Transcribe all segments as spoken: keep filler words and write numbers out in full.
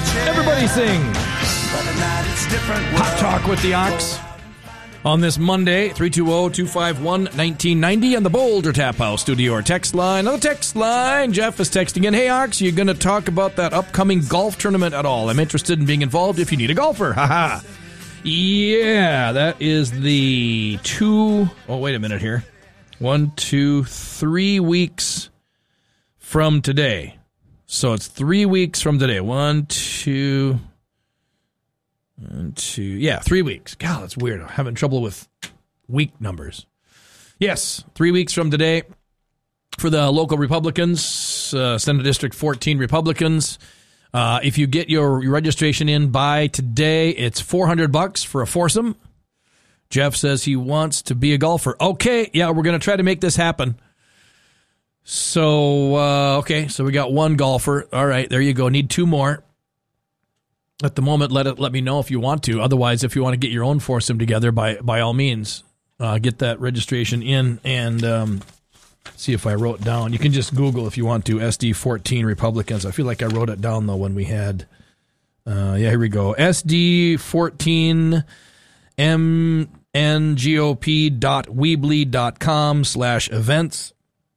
Everybody sing. Hot Talk with the Ox on this Monday, three two zero, two five one, one nine nine zero on the Boulder Tap House studio or text line. On the text line, Jeff is texting in, hey Ox, you going to talk about that upcoming golf tournament at all? I'm interested in being involved if you need a golfer. Haha. Yeah, that is the two, oh wait a minute here. One, two, three weeks from today. So it's three weeks from today. One, two... One, two, yeah, three weeks. God, that's weird. I'm having trouble with week numbers. Yes, three weeks from today for the local Republicans, uh, Senate District fourteen Republicans. Uh, if you get your, your registration in by today, it's four hundred bucks for a foursome. Jeff says he wants to be a golfer. Okay, yeah, we're going to try to make this happen. So, uh, okay, so we got one golfer. All right, there you go. Need two more. At the moment, let it let me know if you want to. Otherwise, if you want to get your own foursome together, by by all means, uh, get that registration in and um, see if I wrote down. You can just Google if you want to, S D fourteen Republicans. I feel like I wrote it down, though, when we had, uh, yeah, here we go. S D fourteen M N G O P dot weebly dot com slash events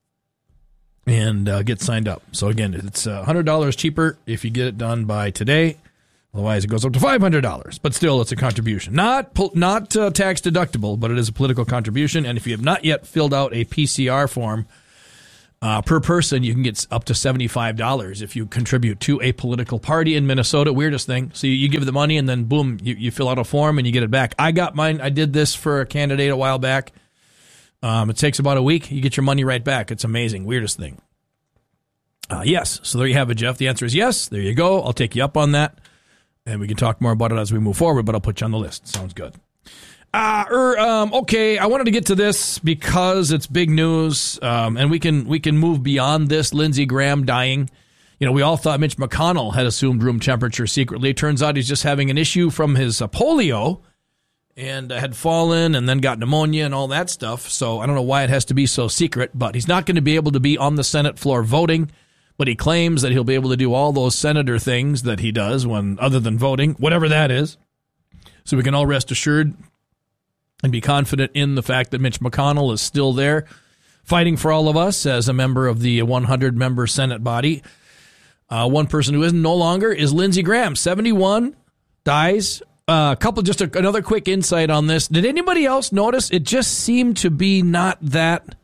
and uh, get signed up. So, again, it's uh, one hundred dollars cheaper if you get it done by today. Otherwise, it goes up to five hundred dollars. But still, it's a contribution. Not not uh, tax deductible, but it is a political contribution. And if you have not yet filled out a P C R form, uh, per person, you can get up to seventy-five dollars if you contribute to a political party in Minnesota. Weirdest thing. So you, you give the money, and then, boom, you, you fill out a form, and you get it back. I got mine. I did this for a candidate a while back. Um, it takes about a week. You get your money right back. It's amazing. Weirdest thing. Uh, yes. So there you have it, Jeff. The answer is yes. There you go. I'll take you up on that. And we can talk more about it as we move forward, but I'll put you on the list. Sounds good. Uh, er, um, okay, I wanted to get to this because it's big news, um, and we can we can move beyond this. Lindsey Graham dying. You know, we all thought Mitch McConnell had assumed room temperature secretly. It turns out he's just having an issue from his uh, polio and uh, had fallen and then got pneumonia and all that stuff. So I don't know why it has to be so secret, but he's not going to be able to be on the Senate floor voting. But he claims that he'll be able to do all those senator things that he does when other than voting, whatever that is. So we can all rest assured and be confident in the fact that Mitch McConnell is still there fighting for all of us as a member of the one hundred member Senate body. Uh, one person who isn't no longer is Lindsey Graham, seventy-one, dies. A uh, couple, just a, another quick insight on this. Did anybody else notice? It just seemed to be not that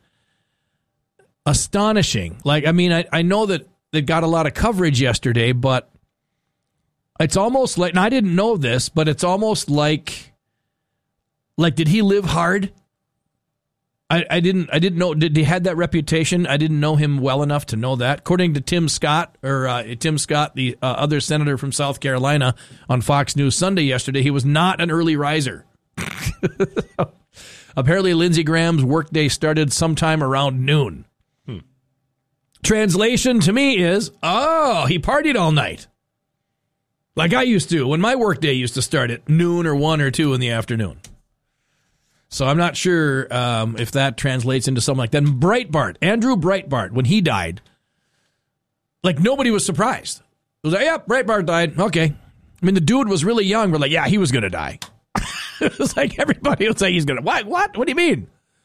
astonishing. Like, I mean, I, I know that it got a lot of coverage yesterday, but it's almost like, and I didn't know this, but it's almost like, like, did he live hard? I, I didn't, I didn't know, did he had that reputation? I didn't know him well enough to know that. According to Tim Scott, or uh, Tim Scott, the uh, other senator from South Carolina on Fox News Sunday yesterday, he was not an early riser. Apparently, Lindsey Graham's workday started sometime around noon. Translation to me is, oh, he partied all night. Like I used to, when my workday used to start at noon or one or two in the afternoon. So I'm not sure um, if that translates into something like that. And Breitbart, Andrew Breitbart, when he died, like nobody was surprised. It was like, yeah, Breitbart died. Okay. I mean, the dude was really young. We're like, yeah, he was going to die. It was like everybody would say he's going to, what? What? What do you mean?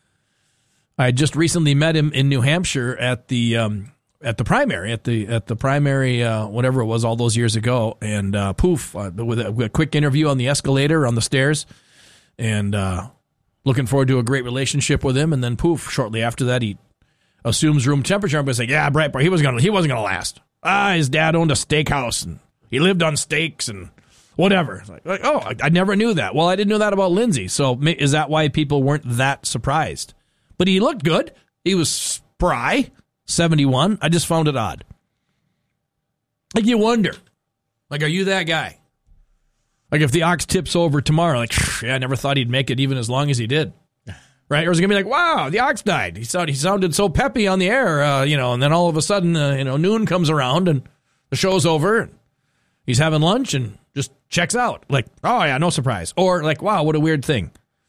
I just recently met him in New Hampshire at the um, at the primary, at the at the primary, uh, whatever it was, all those years ago. And uh, poof, uh, with, a, with a quick interview on the escalator, on the stairs, and uh, looking forward to a great relationship with him. And then poof, shortly after that, he assumes room temperature. Everybody's like, yeah, Breitbart, he was gonna he wasn't gonna last. Ah, his dad owned a steakhouse and he lived on steaks and whatever. It's like, like, oh, I, I never knew that. Well, I didn't know that about Lindsey. So is that why people weren't that surprised? But he looked good. He was spry, seventy-one. I just found it odd. Like, you wonder, like, are you that guy? Like, if the Ox tips over tomorrow, like, yeah, I never thought he'd make it even as long as he did. Right? Or is it going to be like, wow, the Ox died. He sounded, he sounded so peppy on the air, uh, you know, and then all of a sudden, uh, you know, noon comes around and the show's over. And he's having lunch and just checks out. Like, oh, yeah, no surprise. Or like, wow, what a weird thing.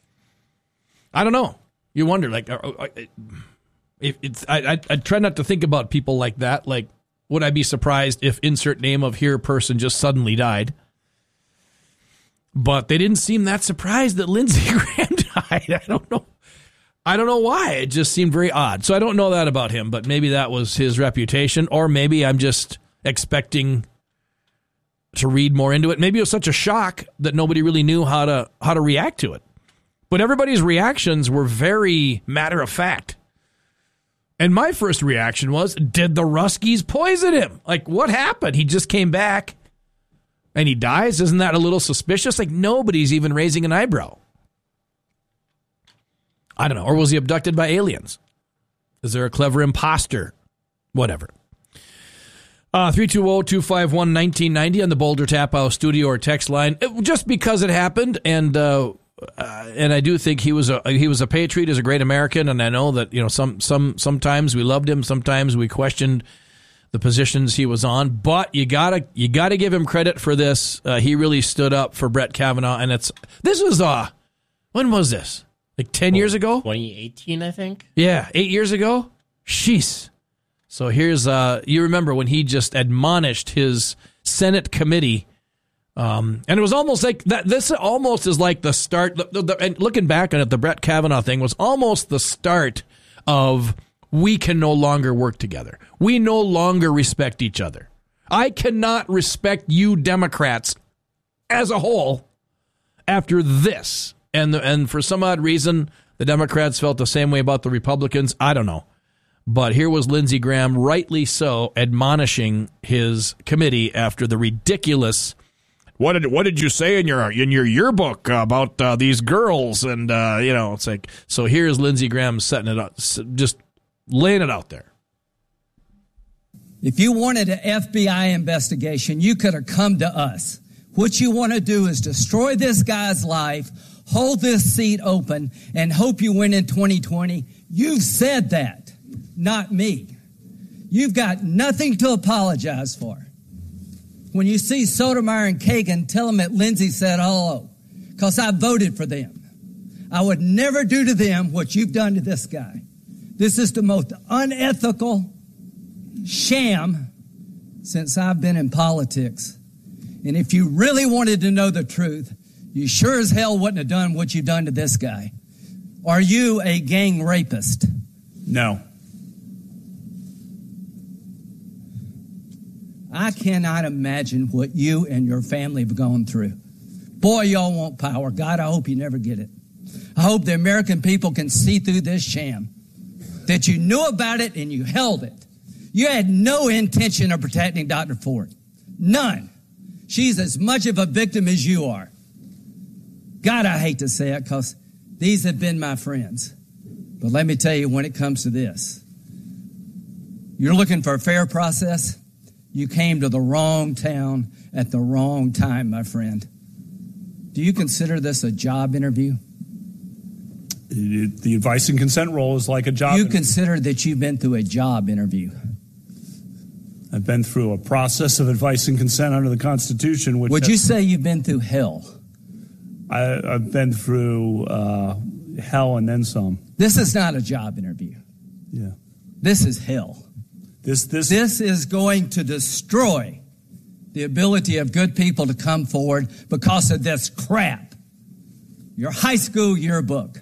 I don't know. You wonder, like, if it's, I, I I try not to think about people like that. Like, would I be surprised if insert name of here person just suddenly died. But they didn't seem that surprised that Lindsey Graham died. I don't know. I don't know why. It just seemed very odd. So I don't know that about him, but maybe that was his reputation, or maybe I'm just expecting to read more into it. Maybe it was such a shock that nobody really knew how to how to react to it. But everybody's reactions were very matter of fact. And my first reaction was, did the Ruskies poison him? Like, what happened? He just came back and he dies? Isn't that a little suspicious? Like, nobody's even raising an eyebrow. I don't know. Or was he abducted by aliens? Is there a clever imposter? Whatever. Uh, three two zero, two five one, one nine nine zero on the Boulder Tap House studio or text line. It, just because it happened, and uh, uh, and I do think he was a he was a patriot, is a great American, and I know that, you know, some some sometimes we loved him, sometimes we questioned the positions he was on. But you gotta you gotta give him credit for this. Uh, he really stood up for Brett Kavanaugh, and it's this was uh when was this? Like ten years ago? twenty eighteen, I think. Yeah, eight years ago. Sheesh. So here's, uh, you remember when he just admonished his Senate committee, um, and it was almost like that. This almost is like the start. The, the, and looking back on it, the Brett Kavanaugh thing was almost the start of we can no longer work together. We no longer respect each other. I cannot respect you Democrats as a whole after this. And the, and for some odd reason, the Democrats felt the same way about the Republicans. I don't know. But here was Lindsey Graham, rightly so, admonishing his committee after the ridiculous, what did what did you say in your in your yearbook about uh, these girls? And, uh, you know, it's like, so here's Lindsey Graham setting it up, just laying it out there. If you wanted an F B I investigation, you could have come to us. What you want to do is destroy this guy's life, hold this seat open, and hope you win in twenty twenty. You've said that. Not me. You've got nothing to apologize for. When you see Sotomayor and Kagan, tell them that Lindsey said hello, because I voted for them. I would never do to them what you've done to this guy. This is the most unethical sham since I've been in politics. And if you really wanted to know the truth, you sure as hell wouldn't have done what you've done to this guy. Are you a gang rapist? No. I cannot imagine what you and your family have gone through. Boy, y'all want power. God, I hope you never get it. I hope the American people can see through this sham, that you knew about it and you held it. You had no intention of protecting Doctor Ford. None. She's as much of a victim as you are. God, I hate to say it, because these have been my friends. But let me tell you, when it comes to this, you're looking for a fair process. You came to the wrong town at the wrong time, my friend. Do you consider this a job interview? It, the advice and consent role is like a job You interview. consider that you've been through a job interview. I've been through a process of advice and consent under the Constitution. Which Would has, you say you've been through hell? I, I've been through uh, hell and then some. This is not a job interview. Yeah. This is hell. This this This is going to destroy the ability of good people to come forward because of this crap. Your high school yearbook.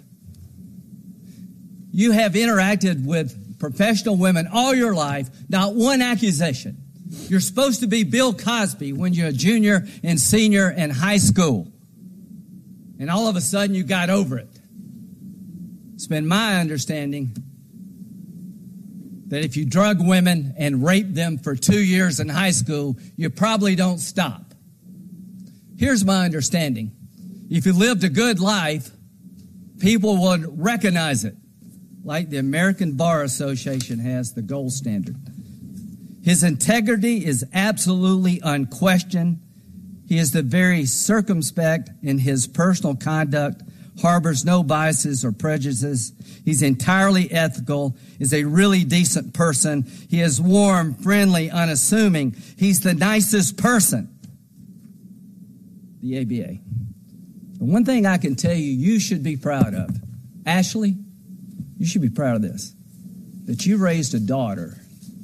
You have interacted with professional women all your life, not one accusation. You're supposed to be Bill Cosby when you're a junior and senior in high school. And all of a sudden you got over it. It's been my understanding that if you drug women and rape them for two years in high school, you probably don't stop. Here's my understanding. If you lived a good life, people would recognize it, like the American Bar Association has the gold standard. His integrity is absolutely unquestioned. He is the very circumspect in his personal conduct, harbors no biases or prejudices. He's entirely ethical, is a really decent person. He is warm, friendly, unassuming. He's the nicest person. The A B A. The one thing I can tell you, you should be proud of. Ashley, you should be proud of this. That you raised a daughter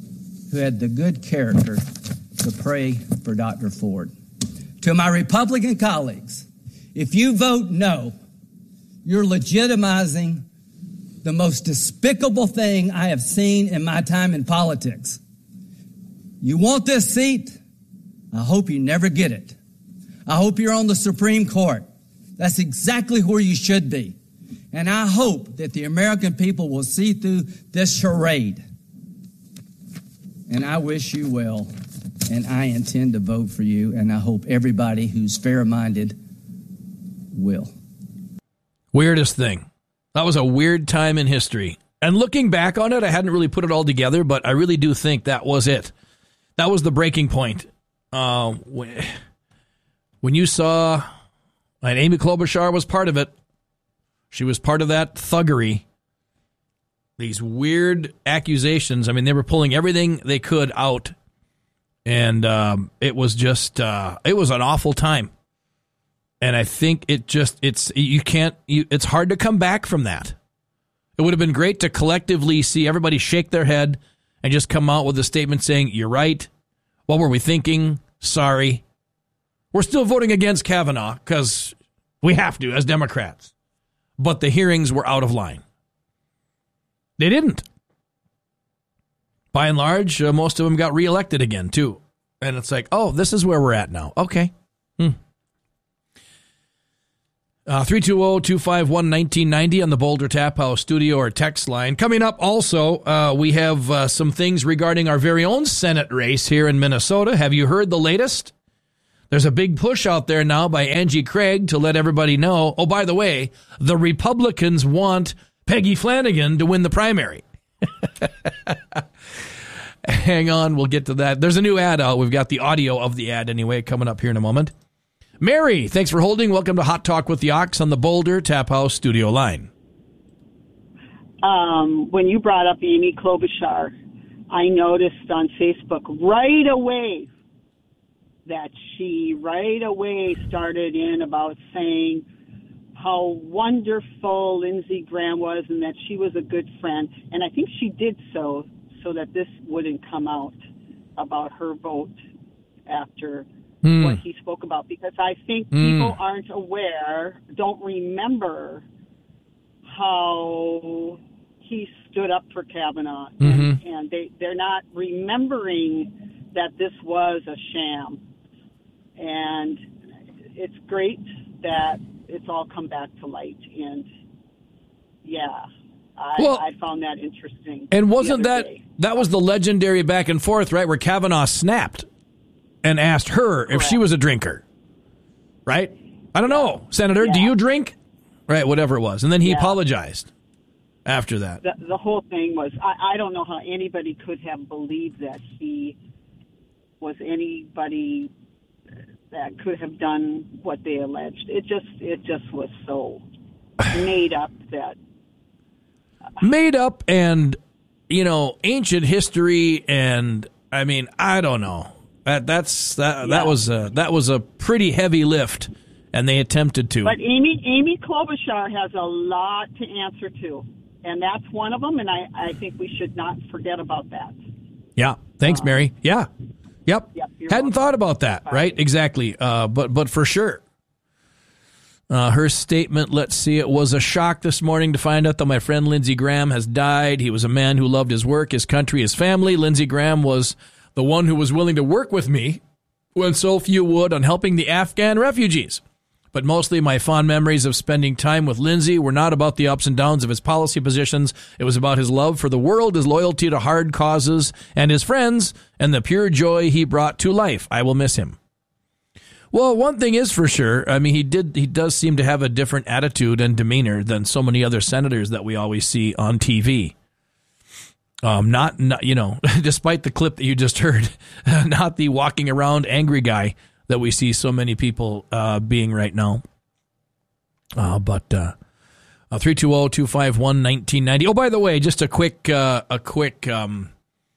who had the good character to pray for Doctor Ford. To my Republican colleagues, if you vote no, you're legitimizing the most despicable thing I have seen in my time in politics. You want this seat? I hope you never get it. I hope you're on the Supreme Court. That's exactly where you should be. And I hope that the American people will see through this charade. And I wish you well, and I intend to vote for you, and I hope everybody who's fair-minded will. Weirdest thing. That was a weird time in history. And looking back on it, I hadn't really put it all together, but I really do think that was it. That was the breaking point. Uh, when you saw, and Amy Klobuchar was part of it, she was part of that thuggery. These weird accusations. I mean, they were pulling everything they could out. And um, it was just, uh, it was an awful time. And I think it just, it's, you can't, you, it's hard to come back from that. It would have been great to collectively see everybody shake their head and just come out with a statement saying, you're right. What were we thinking? Sorry. We're still voting against Kavanaugh because we have to as Democrats. But the hearings were out of line. They didn't. By and large, uh, most of them got reelected again, too. And it's like, oh, this is where we're at now. Okay. Hmm. Uh, three two zero, two five one, one nine nine zero on the Boulder Tap House studio or text line. Coming up also, uh, we have uh, some things regarding our very own Senate race here in Minnesota. Have you heard the latest? There's a big push out there now by Angie Craig to let everybody know, oh, by the way, the Republicans want Peggy Flanagan to win the primary. Hang on, we'll get to that. There's a new ad out. We've got the audio of the ad anyway coming up here in a moment. Mary, thanks for holding. Welcome to Hot Talk with the Ox on the Boulder Tap House studio line. Um, when you brought up Amy Klobuchar, I noticed on Facebook right away that she right away started in about saying how wonderful Lindsey Graham was and that she was a good friend. And I think she did so so that this wouldn't come out about her vote after mm. what he spoke about. Because I think mm. people aren't aware, don't remember how he stood up for Kavanaugh. Mm-hmm. And, and they, they're not remembering that this was a sham. And it's great that it's all come back to light. And, yeah, I, well, I found that interesting. And wasn't that, day. that was the legendary back and forth, right, where Kavanaugh snapped and asked her Correct. if she was a drinker, right? I don't know, Senator, yeah. do you drink? Right, whatever it was. And then he yeah. apologized after that. The, the whole thing was, I, I don't know how anybody could have believed that he was anybody that could have done what they alleged. It just it just was so made up that... Uh, made up and, you know, ancient history and, I mean, I don't know. That that's that yeah. that was a, that was a pretty heavy lift, and they attempted to. But Amy Amy Klobuchar has a lot to answer to, and that's one of them, and I, I think we should not forget about that. Yeah. Thanks, uh, Mary. Yeah. Yep. yep Hadn't welcome. thought about that, Bye. right? Exactly. Uh, but but for sure. Uh, her statement, let's see, it was a shock this morning to find out that my friend Lindsey Graham has died. He was a man who loved his work, his country, his family. Lindsey Graham was the one who was willing to work with me when so few would on helping the Afghan refugees. But mostly my fond memories of spending time with Lindsey were not about the ups and downs of his policy positions. It was about his love for the world, his loyalty to hard causes, and his friends, and the pure joy he brought to life. I will miss him. Well, one thing is for sure. I mean, he did. He does seem to have a different attitude and demeanor than so many other senators that we always see on T V. Um, not, not you know, despite the clip that you just heard, not the walking around angry guy that we see so many people uh, being right now. Uh, but uh, three two zero, two five one, one nine nine zero. Oh, by the way, just a quick, uh, a quick um,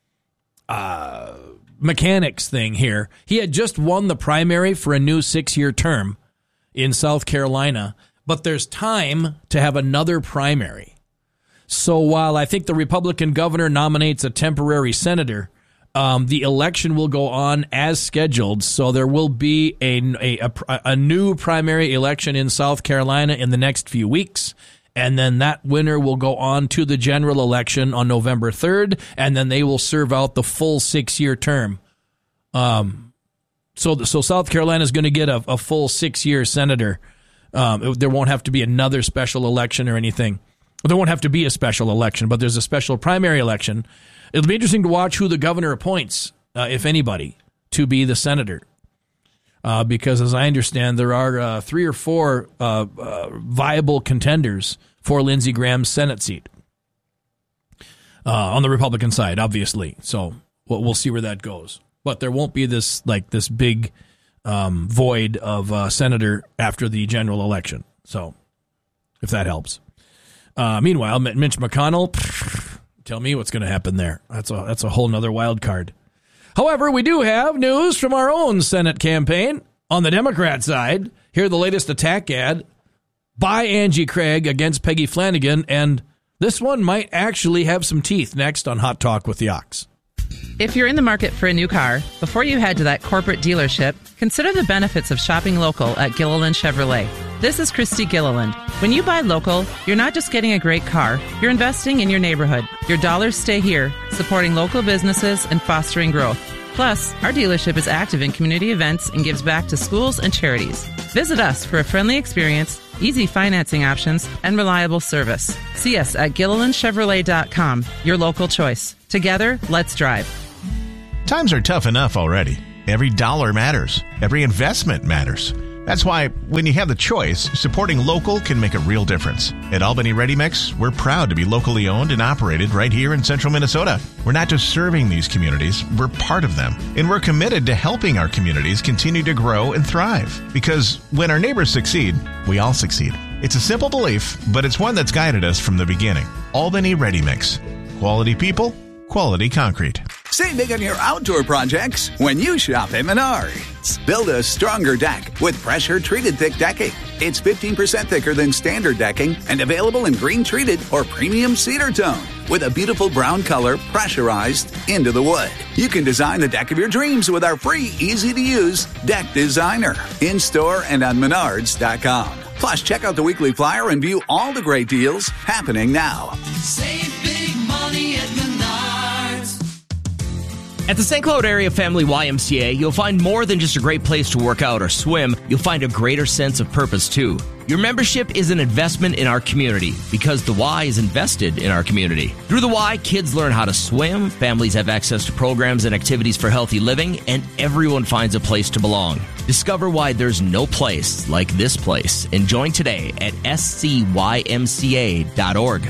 uh, mechanics thing here. He had just won the primary for a new six-year term in South Carolina, but there's time to have another primary. So while I think the Republican governor nominates a temporary senator, Um, the election will go on as scheduled, so there will be a, a, a, a new primary election in South Carolina in the next few weeks, and then that winner will go on to the general election on November third, and then they will serve out the full six-year term. Um, so, so South Carolina is going to get a, a full six-year senator. Um, there won't have to be another special election or anything. There won't have to be a special election, but there's a special primary election. It'll be interesting to watch who the governor appoints, uh, if anybody, to be the senator. Uh, because as I understand, there are uh, three or four uh, uh, viable contenders for Lindsey Graham's Senate seat uh, on the Republican side, obviously. So we'll, we'll see where that goes. But there won't be this like this big um, void of uh, senator after the general election. So if that helps. Uh, meanwhile, Mitch McConnell. Pff, Tell me what's going to happen there. That's a that's a whole nother wild card. However, we do have news from our own Senate campaign on the Democrat side. Here, the latest attack ad by Angie Craig against Peggy Flanagan, and this one might actually have some teeth. Next on Hot Talk with the Ox. If you're in the market for a new car, before you head to that corporate dealership, consider the benefits of shopping local at Gilliland Chevrolet. This is Christy Gilliland. When you buy local, you're not just getting a great car, you're investing in your neighborhood. Your dollars stay here, supporting local businesses and fostering growth. Plus, our dealership is active in community events and gives back to schools and charities. Visit us for a friendly experience, easy financing options, and reliable service. See us at Gilliland Chevrolet dot com, your local choice. Together, let's drive. Times are tough enough already. Every dollar matters. Every investment matters. That's why, when you have the choice, supporting local can make a real difference. At Albany Ready Mix, we're proud to be locally owned and operated right here in central Minnesota. We're not just serving these communities, we're part of them. And we're committed to helping our communities continue to grow and thrive. Because when our neighbors succeed, we all succeed. It's a simple belief, but it's one that's guided us from the beginning. Albany Ready Mix. Quality people, quality concrete. Save big on your outdoor projects when you shop at Menards. Build a stronger deck with pressure-treated thick decking. It's fifteen percent thicker than standard decking and available in green-treated or premium cedar tone with a beautiful brown color pressurized into the wood. You can design the deck of your dreams with our free, easy-to-use Deck Designer in-store and on Menards dot com. Plus, check out the weekly flyer and view all the great deals happening now. Save big money at Menards. At the Saint Cloud Area Family Y M C A, you'll find more than just a great place to work out or swim. You'll find a greater sense of purpose, too. Your membership is an investment in our community because the Y is invested in our community. Through the Y, kids learn how to swim, families have access to programs and activities for healthy living, and everyone finds a place to belong. Discover why there's no place like this place and join today at S C Y M C A dot org.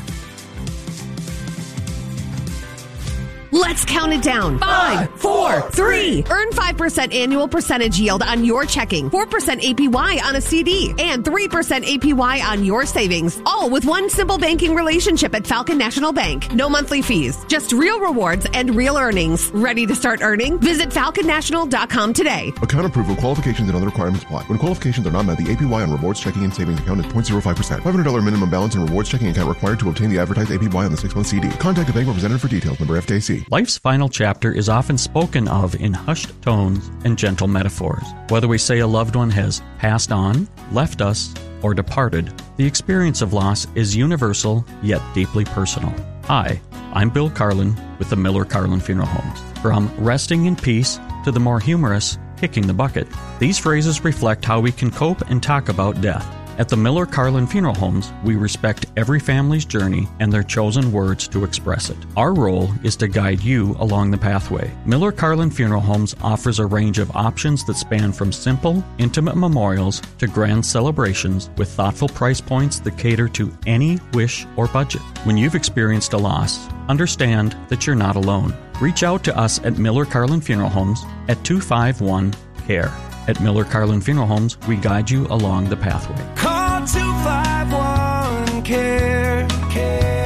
Let's count it down. Five, four, three. Earn five percent annual percentage yield on your checking, four percent A P Y on a C D, and three percent A P Y on your savings. All with one simple banking relationship at Falcon National Bank. No monthly fees, just real rewards and real earnings. Ready to start earning? Visit falcon national dot com today. Account approval, qualifications, and other requirements apply. When qualifications are not met, the A P Y on rewards checking and savings account is zero point zero five percent. five hundred dollars minimum balance and rewards checking account required to obtain the advertised A P Y on the six-month C D. Contact a bank representative for details. Member F D I C. Life's final chapter is often spoken of in hushed tones and gentle metaphors. Whether we say a loved one has passed on, left us, or departed, the experience of loss is universal yet deeply personal. Hi, I'm Bill Carlin with the Miller Carlin Funeral Homes. From resting in peace to the more humorous kicking the bucket, these phrases reflect how we can cope and talk about death. At the Miller Carlin Funeral Homes, we respect every family's journey and their chosen words to express it. Our role is to guide you along the pathway. Miller Carlin Funeral Homes offers a range of options that span from simple, intimate memorials to grand celebrations with thoughtful price points that cater to any wish or budget. When you've experienced a loss, understand that you're not alone. Reach out to us at Miller Carlin Funeral Homes at two five one C A R E. At Miller Carlin Funeral Homes, we guide you along the pathway. Call two five one C A R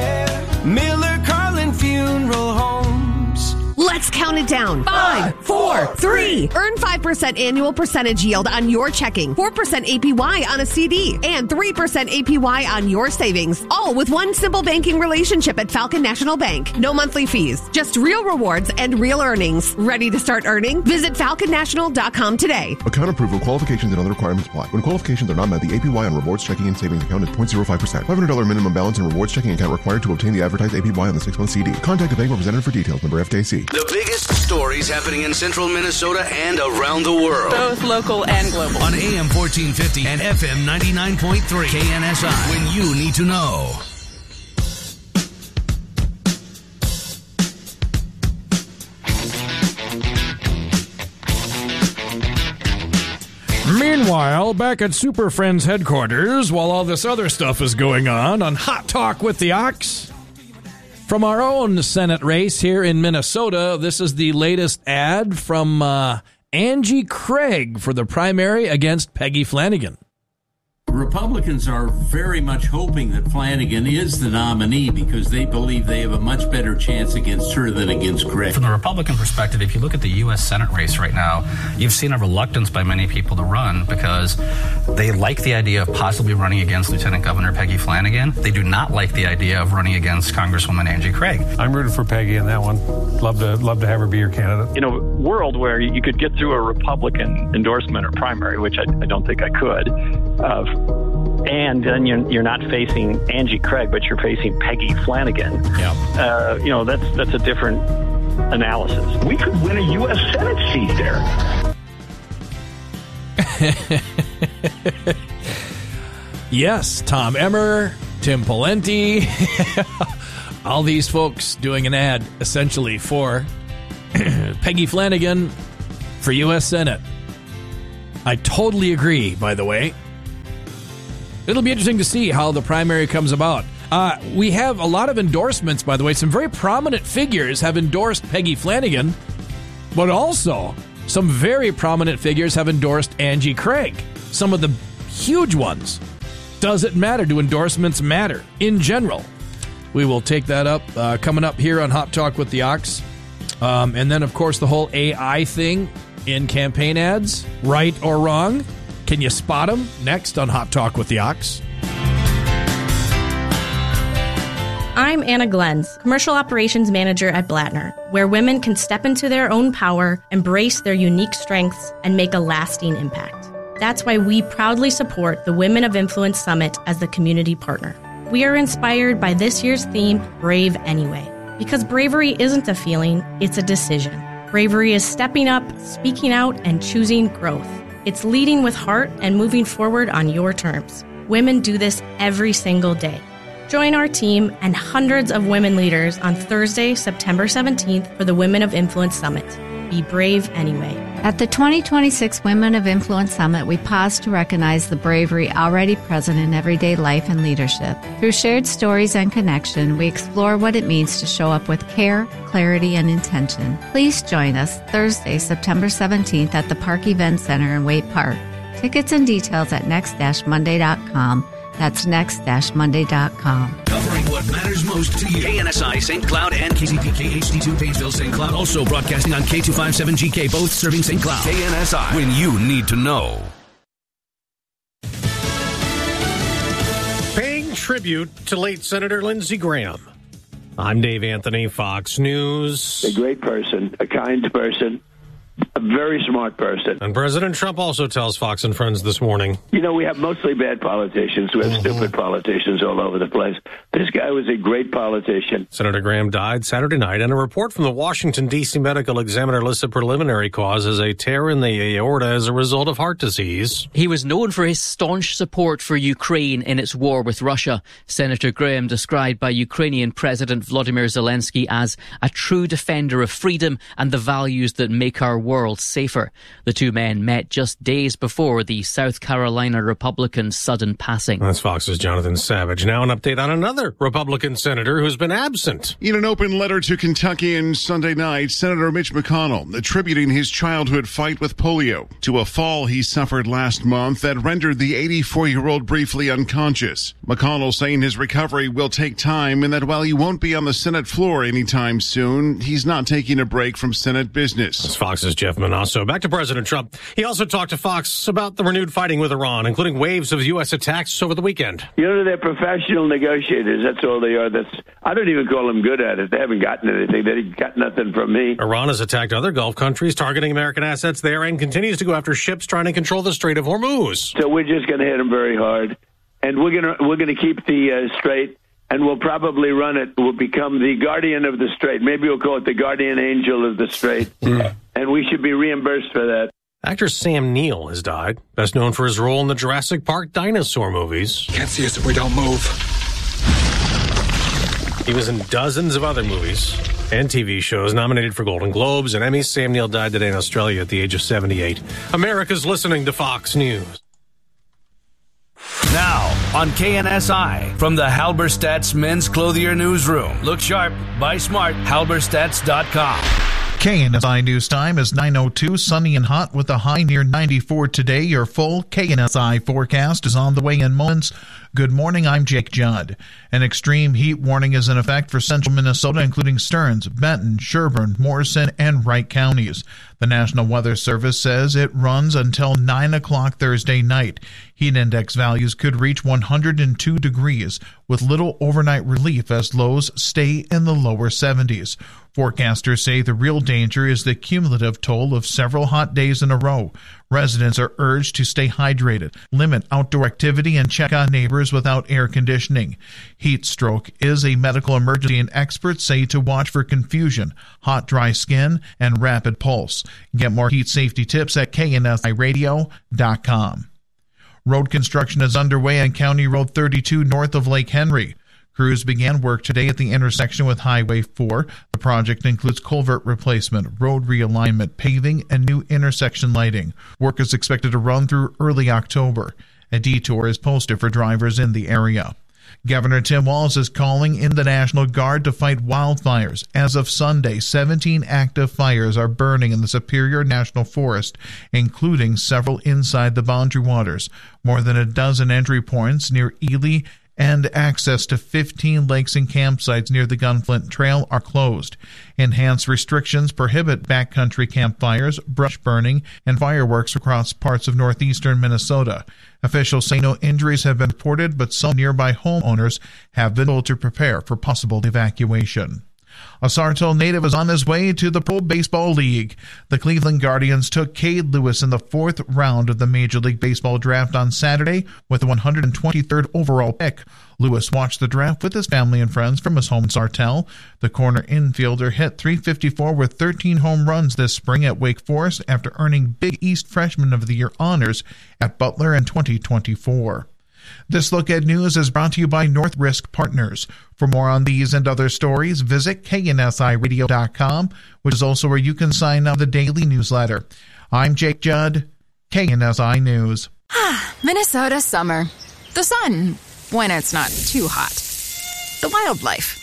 E. Miller Carlin Funeral Homes. Let's count it down. Five, four, four, three. Earn five percent annual percentage yield on your checking, four percent A P Y on a C D, and three percent A P Y on your savings. All with one simple banking relationship at Falcon National Bank. No monthly fees, just real rewards and real earnings. Ready to start earning? Visit falcon national dot com today. Account approval, qualifications, and other requirements apply. When qualifications are not met, the A P Y on rewards checking and savings account is zero point zero five percent. five hundred dollars minimum balance and rewards checking account required to obtain the advertised A P Y on the six-month C D. Contact a bank representative for details. Member F D I C. The biggest stories happening in central Minnesota and around the world. Both local and global. On A M fourteen fifty and F M ninety-nine point three. K N S I. When you need to know. Meanwhile, back at Super Friends headquarters, while all this other stuff is going on, on Hot Talk with the Ox, from our own Senate race here in Minnesota, this is the latest ad from uh, Angie Craig for the primary against Peggy Flanagan. Republicans are very much hoping that Flanagan is the nominee because they believe they have a much better chance against her than against Craig. From the Republican perspective, if you look at the U S Senate race right now, you've seen a reluctance by many people to run because they like the idea of possibly running against Lieutenant Governor Peggy Flanagan. They do not like the idea of running against Congresswoman Angie Craig. I'm rooting for Peggy in that one. Love to love to have her be your candidate. In a world where you could get through a Republican endorsement or primary, which I, I don't think I could, uh, and then you're, you're not facing Angie Craig, but you're facing Peggy Flanagan. Yeah. Uh, you know, that's that's a different analysis. We could win a U S Senate seat there. Yes, Tom Emmer, Tim Pawlenty, all these folks doing an ad essentially for Peggy Flanagan for U S Senate. I totally agree, by the way. It'll be interesting to see how the primary comes about. Uh, we have a lot of endorsements, by the way. Some very prominent figures have endorsed Peggy Flanagan, but also some very prominent figures have endorsed Angie Craig. Some of the huge ones. Does it matter? Do endorsements matter in general? We will take that up uh, coming up here on Hot Talk with the Ox. Um, and then, of course, the whole A I thing in campaign ads, right or wrong. Can you spot them? Next on Hot Talk with the Ox. I'm Anna Glens, Commercial Operations Manager at Blattner, where women can step into their own power, embrace their unique strengths, and make a lasting impact. That's why we proudly support the Women of Influence Summit as the community partner. We are inspired by this year's theme, Brave Anyway, because bravery isn't a feeling, it's a decision. Bravery is stepping up, speaking out, and choosing growth. It's leading with heart and moving forward on your terms. Women do this every single day. Join our team and hundreds of women leaders on Thursday, September seventeenth for the Women of Influence Summit. Be brave anyway. At the twenty twenty-six Women of Influence Summit, we pause to recognize the bravery already present in everyday life and leadership. Through shared stories and connection, we explore what it means to show up with care, clarity, and intention. Please join us Thursday, September seventeenth at the Park Event Center in Waite Park. Tickets and details at next dash monday dot com. That's next dash monday dot com. Covering what matters most to you. K N S I Saint Cloud and K Z P K H D two Painesville Saint Cloud. Also broadcasting on K two fifty-seven G K, both serving Saint Cloud. K N S I, when you need to know. Paying tribute to late Senator Lindsey Graham. I'm Dave Anthony, Fox News. A great person, a kind person, a very smart person. And President Trump also tells Fox and Friends this morning. You know, we have mostly bad politicians. We have mm-hmm. stupid politicians all over the place. This guy was a great politician. Senator Graham died Saturday night, and a report from the Washington, D C Medical Examiner lists a preliminary cause as a tear in the aorta as a result of heart disease. He was known for his staunch support for Ukraine in its war with Russia. Senator Graham, described by Ukrainian President Volodymyr Zelensky as a true defender of freedom and the values that make our world safer. The two men met just days before the South Carolina Republican's sudden passing. That's Fox's Jonathan Savage. Now an update on another another Republican senator who's been absent. In an open letter to Kentuckians Sunday night, Senator Mitch McConnell attributing his childhood fight with polio to a fall he suffered last month that rendered the eighty-four-year-old briefly unconscious. McConnell saying his recovery will take time and that while he won't be on the Senate floor anytime soon, he's not taking a break from Senate business. That's Fox's Jeff Manasso. Back to President Trump. He also talked to Fox about the renewed fighting with Iran, including waves of U S attacks over the weekend. You know, they're professional negotiators. That's all they are. That's I don't even call them good at it. They haven't gotten anything. They got nothing from me. Iran has attacked other Gulf countries, targeting American assets there, and continues to go after ships trying to control the Strait of Hormuz. So we're just going to hit them very hard, and we're going to we're going to keep the uh, Strait, and we'll probably run it. We'll become the guardian of the Strait. Maybe we'll call it the guardian angel of the Strait, mm. and we should be reimbursed for that. Actor Sam Neill has died, best known for his role in the Jurassic Park dinosaur movies. Can't see us if we don't move. He was in dozens of other movies and T V shows, nominated for Golden Globes and Emmys. Sam Neill died today in Australia at the age of seventy-eight. America's listening to Fox News. Now, on K N S I, from the Halberstadt's Men's Clothier Newsroom. Look sharp, buy smart, halberstadts dot com. K N S I News Time is nine oh two, sunny and hot with a high near ninety-four today. Your full K N S I forecast is on the way in moments. Good morning, I'm Jake Judd. An extreme heat warning is in effect for central Minnesota, including Stearns, Benton, Sherburne, Morrison, and Wright counties. The National Weather Service says it runs until nine o'clock Thursday night. Heat index values could reach one hundred two degrees, with little overnight relief as lows stay in the lower seventies. Forecasters say the real danger is the cumulative toll of several hot days in a row. Residents are urged to stay hydrated, limit outdoor activity, and check on neighbors without air conditioning. Heat stroke is a medical emergency, and experts say to watch for confusion, hot, dry skin, and rapid pulse. Get more heat safety tips at K N S I radio dot com. Road construction is underway on County Road thirty-two north of Lake Henry. Crews began work today at the intersection with Highway four. The project includes culvert replacement, road realignment, paving, and new intersection lighting. Work is expected to run through early October. A detour is posted for drivers in the area. Governor Tim Walz is calling in the National Guard to fight wildfires. As of Sunday, seventeen active fires are burning in the Superior National Forest, including several inside the Boundary Waters. More than a dozen entry points near Ely and access to fifteen lakes and campsites near the Gunflint Trail are closed. Enhanced restrictions prohibit backcountry campfires, brush burning, and fireworks across parts of northeastern Minnesota. Officials say no injuries have been reported, but some nearby homeowners have been told to prepare for possible evacuation. A Sartell native is on his way to the Pro Baseball League. The Cleveland Guardians took Cade Lewis in the fourth round of the Major League Baseball draft on Saturday with the one hundred twenty-third overall pick. Lewis watched the draft with his family and friends from his home in Sartell. The corner infielder hit three fifty-four with thirteen home runs this spring at Wake Forest after earning Big East Freshman of the Year honors at Butler in twenty twenty-four. This Look at News is brought to you by North Risk Partners. For more on these and other stories, visit K N S I radio dot com, which is also where you can sign up for the daily newsletter. I'm Jake Judd, K N S I News. Minnesota summer. The sun, when it's not too hot. The wildlife.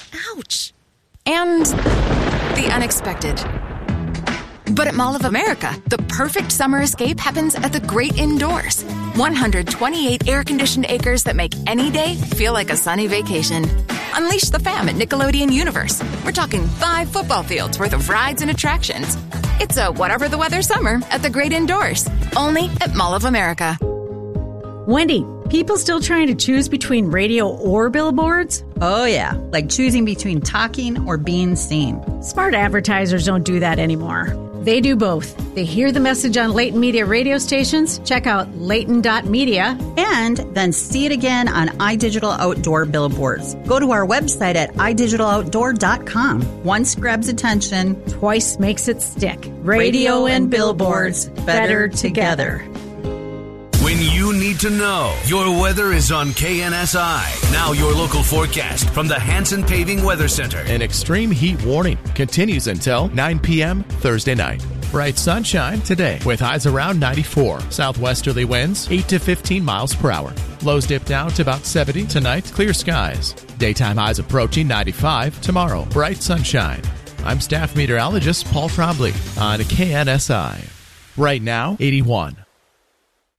Ouch. And the unexpected. But at Mall of America, the perfect summer escape happens at the Great Indoors. one hundred twenty-eight air-conditioned acres that make any day feel like a sunny vacation. Unleash the fam at Nickelodeon Universe. We're talking five football fields worth of rides and attractions. It's a whatever the weather summer at the Great Indoors. Only at Mall of America. Wendy, people still trying to choose between radio or billboards? Oh, yeah, like choosing between talking or being seen. Smart advertisers don't do that anymore. They do both. They hear the message on Leighton Media radio stations, check out leighton dot media, and then see it again on iDigital Outdoor billboards. Go to our website at i digital outdoor dot com. Once grabs attention, twice makes it stick. Radio, radio and billboards, better, better together. When you need to know, your weather is on K N S I. Now your local forecast from the Hanson Paving Weather Center. An extreme heat warning continues until nine p.m. Thursday night. Bright sunshine today with highs around ninety-four. Southwesterly winds eight to fifteen miles per hour. Lows dip down to about seventy tonight. Clear skies. Daytime highs approaching ninety-five tomorrow. Bright sunshine. I'm staff meteorologist Paul Trombley on K N S I. Right now, eighty-one.